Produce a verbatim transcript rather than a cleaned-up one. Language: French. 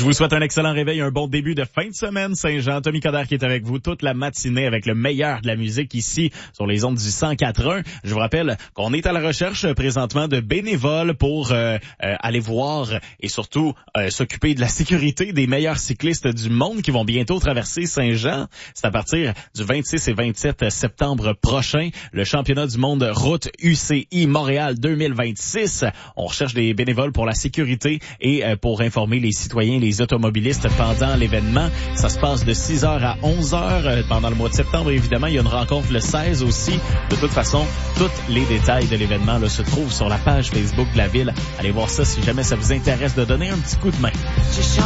Je vous souhaite un excellent réveil, un bon début de fin de semaine, Saint-Jean. Tommy Coderre qui est avec vous toute la matinée avec le meilleur de la musique ici sur les ondes du cent quatre point un. Je vous rappelle qu'on est à la recherche présentement de bénévoles pour euh, euh, aller voir et surtout euh, s'occuper de la sécurité des meilleurs cyclistes du monde qui vont bientôt traverser Saint-Jean. C'est à partir du vingt-six et vingt-sept septembre prochain, le championnat du monde route U C I Montréal deux mille vingt-six. On recherche des bénévoles pour la sécurité et euh, pour informer les citoyens, les automobilistes pendant l'événement. Ça se passe de six heures à onze heures euh, pendant le mois de septembre. Évidemment, il y a une rencontre le seize aussi. De toute façon, tous les détails de l'événement là, se trouvent sur la page Facebook de la ville. Allez voir ça si jamais ça vous intéresse de donner un petit coup de main.